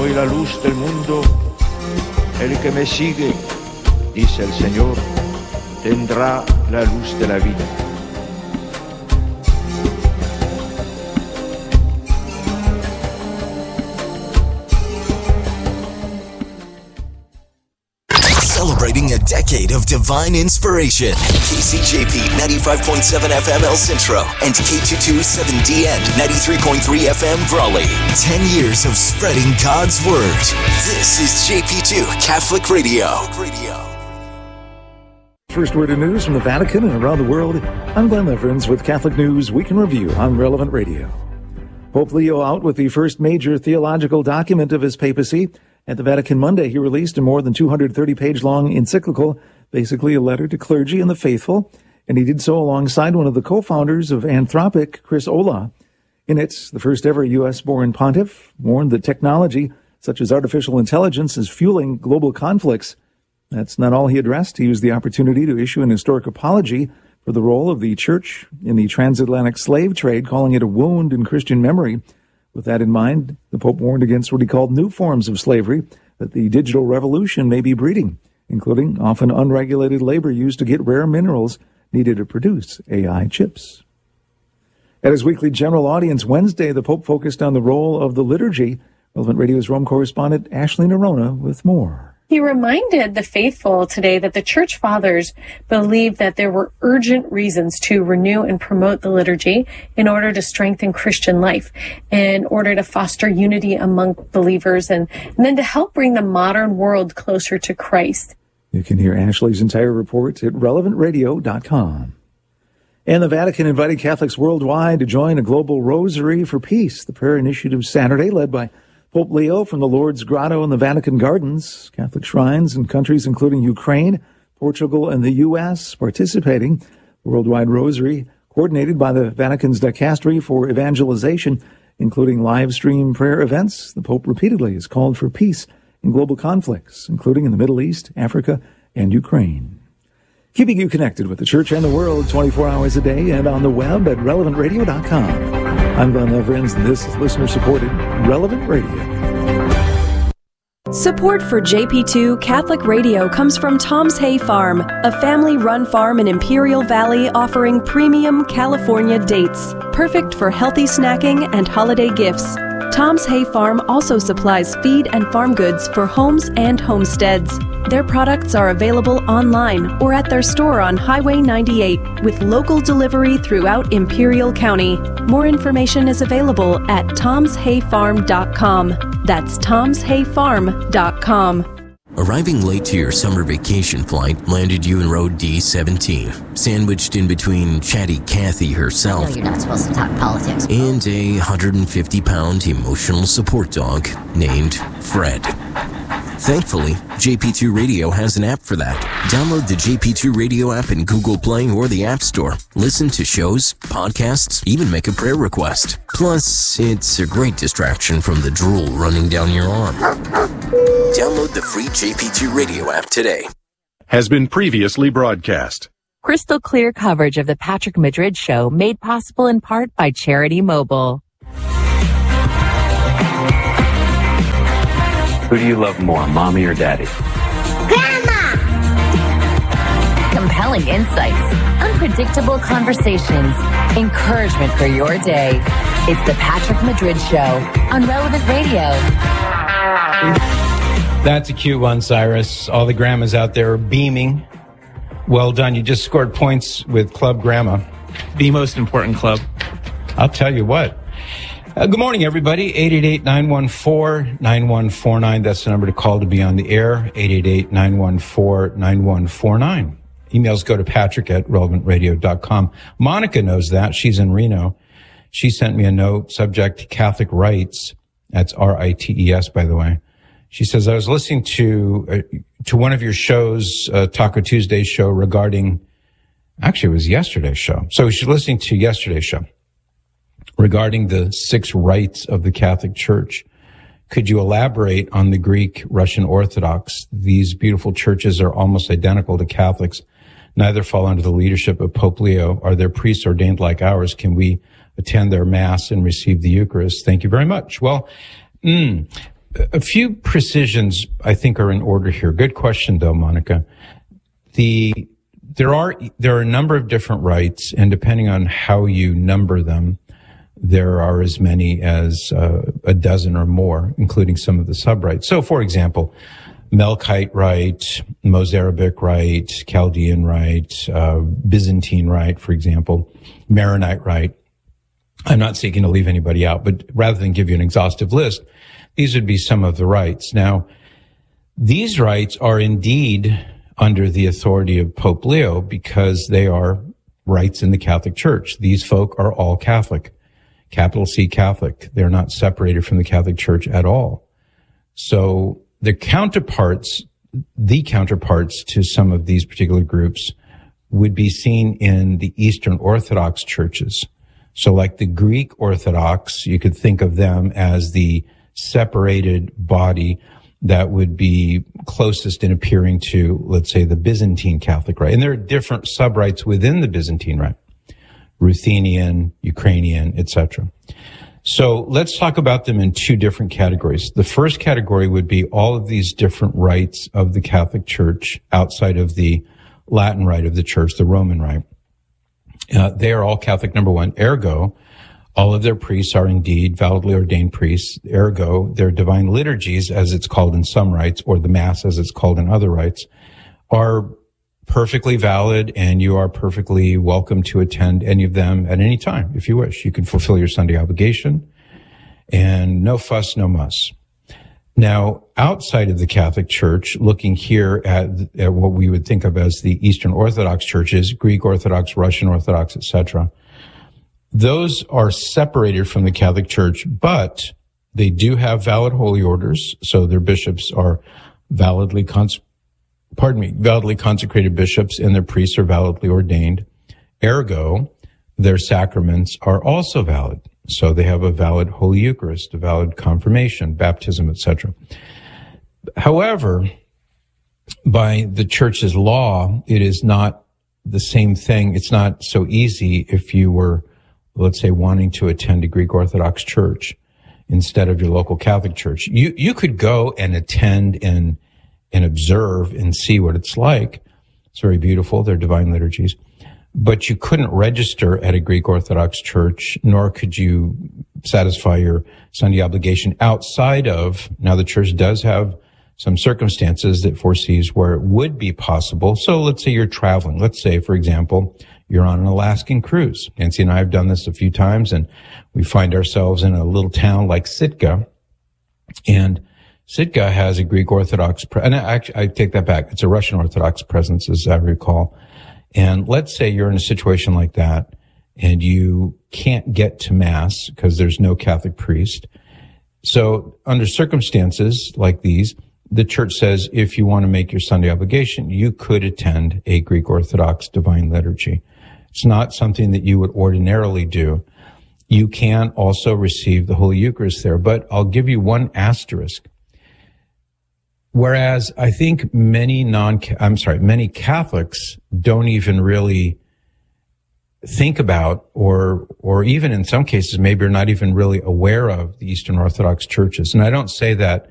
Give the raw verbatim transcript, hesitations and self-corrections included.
soy la luz del mundo. El que me sigue, dice el Señor, tendrá la luz de la vida. Celebrating a decade of divine inspiration. K C J P ninety-five point seven F M El Centro and K two twenty-seven D N ninety-three point three F M Brawley. Ten years of spreading God's Word. This is J P two Catholic Radio. First word of news from the Vatican and around the world. I'm Glenn Leverins with Catholic News Week in Review on Relevant Radio. Pope Leo out with the first major theological document of his papacy. At the Vatican Monday, he released a more than two hundred thirty page long encyclical, basically a letter to clergy and the faithful, and he did so alongside one of the co-founders of Anthropic, Chris Olah. In it, the first ever U S-born pontiff warned that technology, such as artificial intelligence, is fueling global conflicts. That's not all he addressed. He used the opportunity to issue an historic apology for the role of the Church in the transatlantic slave trade, calling it a wound in Christian memory. With that in mind, the Pope warned against what he called new forms of slavery that the digital revolution may be breeding, including often unregulated labor used to get rare minerals needed to produce A I chips. At his weekly general audience Wednesday, the Pope focused on the role of the liturgy. Relevant Radio's Rome correspondent Ashley Nerona with more. He reminded the faithful today that the Church Fathers believed that there were urgent reasons to renew and promote the liturgy in order to strengthen Christian life, in order to foster unity among believers, and, and then to help bring the modern world closer to Christ. You can hear Ashley's entire report at relevant radio dot com. And the Vatican invited Catholics worldwide to join a global rosary for peace. The prayer initiative Saturday, led by Pope Leo from the Lourdes Grotto and the Vatican Gardens, Catholic shrines in countries including Ukraine, Portugal, and the U S participating. The Worldwide Rosary, coordinated by the Vatican's Dicastery for Evangelization, including live stream prayer events. The Pope repeatedly has called for peace in global conflicts, including in the Middle East, Africa, and Ukraine. Keeping you connected with the Church and the world twenty-four hours a day and on the web at relevant radio dot com. I'm Glenn Leverins, and this is listener-supported Relevant Radio. Support for J P two Catholic Radio comes from Tom's Hay Farm, a family-run farm in Imperial Valley offering premium California dates, perfect for healthy snacking and holiday gifts. Tom's Hay Farm also supplies feed and farm goods for homes and homesteads. Their products are available online or at their store on Highway ninety-eight with local delivery throughout Imperial County. More information is available at toms hay farm dot com. That's toms hay farm dot com. Arriving late to your summer vacation flight landed you in row D seventeen, sandwiched in between chatty Kathy herself no, you're not supposed to talk politics. and a one hundred fifty pound emotional support dog named Fred. Thankfully, J P two Radio has an app for that. Download the J P two Radio app in Google Play or the App Store. Listen to shows, podcasts, even make a prayer request. Plus, it's a great distraction from the drool running down your arm. Download the free J P two Radio app today. Has been previously broadcast. Crystal clear coverage of the Patrick Madrid Show made possible in part by Charity Mobile. Who do you love more, mommy or daddy? Grandma! Compelling insights, unpredictable conversations, encouragement for your day. It's the Patrick Madrid Show on Relevant Radio. That's a cute one, Cyrus. All the grandmas out there are beaming. Well done. You just scored points with Club Grandma. The most important club. I'll tell you what. Uh, good morning, everybody. eight eight eight, nine one four, nine one four nine. That's the number to call to be on the air. eight eight eight, nine one four, nine one four nine. Emails go to patrick at relevant radio dot com. Monica knows that. She's in Reno. She sent me a note, subject Catholic rights. That's R I T E S, by the way. She says, I was listening to uh, to one of your shows, uh, Taco Tuesday show regarding, actually it was yesterday's show. So she's listening to yesterday's show regarding the six rites of the Catholic Church. Could you elaborate on the Greek Russian Orthodox? These beautiful churches are almost identical to Catholics. Neither fall under the leadership of Pope Leo. Are their priests ordained like ours? Can we attend their Mass and receive the Eucharist? Thank you very much. Well, mm, A few precisions, I think, are in order here. Good question, though, Monica. The there are there are a number of different rites, and depending on how you number them, there are as many as uh, a dozen or more, including some of the sub-rites. So, for example, Melkite rite, Mozarabic rite, Chaldean rite, uh, Byzantine rite, for example, Maronite rite. I'm not seeking to leave anybody out, but rather than give you an exhaustive list, these would be some of the rites. Now, these rites are indeed under the authority of Pope Leo because they are rites in the Catholic Church. These folk are all Catholic, capital C Catholic. They're not separated from the Catholic Church at all. So the counterparts, the counterparts to some of these particular groups would be seen in the Eastern Orthodox churches. So like the Greek Orthodox, you could think of them as the separated body that would be closest in appearing to, let's say, the Byzantine Catholic rite. And there are different sub-rites within the Byzantine rite, Ruthenian, Ukrainian, et cetera. So let's talk about them in two different categories. The first category would be all of these different rites of the Catholic Church outside of the Latin rite of the Church, the Roman rite. Uh, they are all Catholic, number one. Ergo, all of their priests are indeed validly ordained priests. Ergo, their divine liturgies, as it's called in some rites, or the Mass, as it's called in other rites, are perfectly valid, and you are perfectly welcome to attend any of them at any time, if you wish. You can fulfill your Sunday obligation, and no fuss, no muss. Now, outside of the Catholic Church, looking here at, at what we would think of as the Eastern Orthodox churches, Greek Orthodox, Russian Orthodox, et cetera, those are separated from the Catholic Church, but they do have valid holy orders, so their bishops are validly cons- pardon me, validly consecrated bishops, and their priests are validly ordained. Ergo, their sacraments are also valid. So they have a valid Holy Eucharist, a valid confirmation, baptism, et cetera. However, by the Church's law, it is not the same thing. It's not so easy if you were, let's say, wanting to attend a Greek Orthodox church instead of your local Catholic church. You you could go and attend and and observe and see what it's like. It's very beautiful, their divine liturgies. But you couldn't register at a Greek Orthodox church, nor could you satisfy your Sunday obligation outside of, now the church does have some circumstances that foresees where it would be possible. So let's say you're traveling. Let's say, for example, you're on an Alaskan cruise. Nancy and I have done this a few times, and we find ourselves in a little town like Sitka. And Sitka has a Greek Orthodox, pre- and actually, I take that back. It's a Russian Orthodox presence, as I recall. And let's say you're in a situation like that, and you can't get to Mass because there's no Catholic priest. So under circumstances like these, the church says if you want to make your Sunday obligation, you could attend a Greek Orthodox divine liturgy. It's not something that you would ordinarily do. You can also receive the Holy Eucharist there, but I'll give you one asterisk. Whereas I think many non, I'm sorry, many Catholics don't even really think about, or, or even in some cases, maybe are not even really aware of the Eastern Orthodox churches. And I don't say that